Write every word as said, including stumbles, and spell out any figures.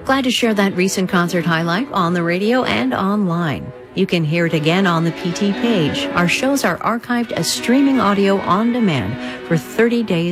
Glad to share that recent concert highlight on the radio and online. You can hear it again on the P T page. Our shows are archived as streaming audio on demand for thirty days.